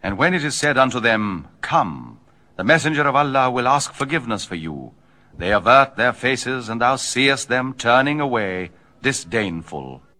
And when it is said unto them, Come, the messenger of Allah will ask forgiveness for you, they avert their faces, and thou seest them turning away, disdainful.